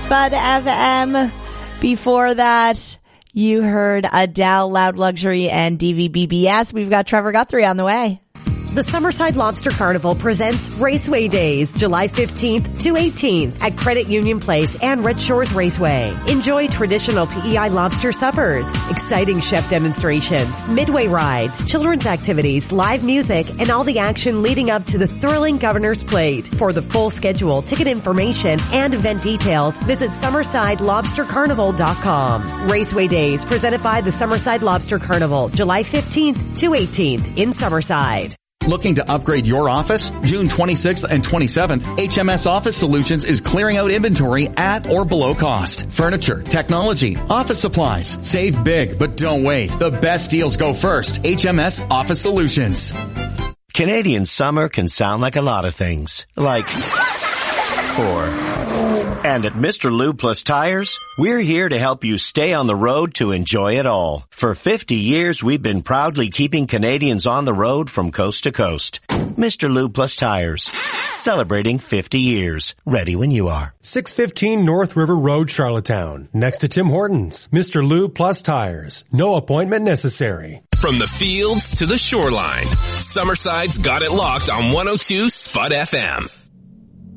Spud FM. Before that, you heard Adele, Loud Luxury, and DVBBS. We've got Trevor Guthrie on the way. The Summerside Lobster Carnival presents Raceway Days, July 15th to 18th at Credit Union Place and Red Shores Raceway. Enjoy traditional PEI lobster suppers, exciting chef demonstrations, midway rides, children's activities, live music, and all the action leading up to the thrilling Governor's Plate. For the full schedule, ticket information, and event details, visit SummersideLobsterCarnival.com. Raceway Days presented by the Summerside Lobster Carnival, July 15th to 18th in Summerside. Looking to upgrade your office? June 26th and 27th, HMS Office Solutions is clearing out inventory at or below cost. Furniture, technology, office supplies. Save big, but don't wait. The best deals go first. HMS Office Solutions. Canadian summer can sound like a lot of things. And at Mr. Lube Plus Tires, we're here to help you stay on the road to enjoy it all. For 50 years, we've been proudly keeping Canadians on the road from coast to coast. Mr. Lube Plus Tires, celebrating 50 years. Ready when you are. 615 North River Road, Charlottetown. Next to Tim Hortons. Mr. Lube Plus Tires. No appointment necessary. From the fields to the shoreline, Summerside's got it locked on 102 Spud FM.